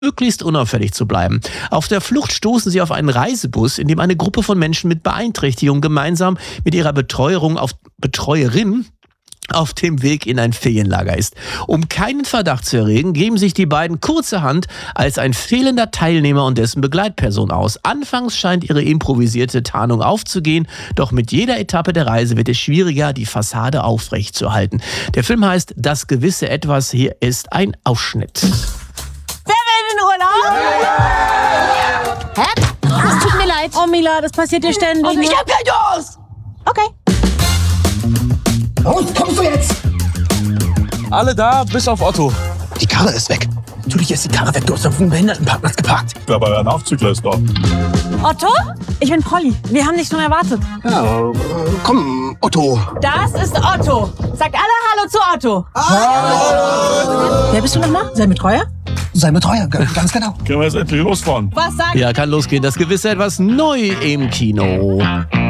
möglichst unauffällig zu bleiben. Auf der Flucht stoßen sie auf einen Reisebus, in dem eine Gruppe von Menschen mit Beeinträchtigung gemeinsam mit ihrer Betreuerin auf dem Weg in ein Ferienlager ist. Um keinen Verdacht zu erregen, geben sich die beiden kurzerhand als ein fehlender Teilnehmer und dessen Begleitperson aus. Anfangs scheint ihre improvisierte Tarnung aufzugehen, doch mit jeder Etappe der Reise wird es schwieriger, die Fassade aufrechtzuerhalten. Der Film heißt Das gewisse Etwas. Hier ist ein Ausschnitt. Wer will in Urlaub? Hä? Es tut mir leid. Oh, Mila, das passiert dir ständig. Und ich hab kein Durst! Okay. Raus, kommst du jetzt? Alle da, bis auf Otto. Die Karre ist weg. Natürlich ist die Karre weg. Du hast auf dem Behindertenparkplatz geparkt. Aber ein Aufzügler ist da. Otto? Ich bin Polly. Wir haben dich schon erwartet. Ja, komm, Otto. Das ist Otto. Sagt alle Hallo zu Otto. Hallo. Wer bist du nochmal? Sein Betreuer? Sein Betreuer, ganz genau. Können wir jetzt endlich losfahren? Was sagt Ja, kann losgehen. Das gewisse Etwas neu im Kino.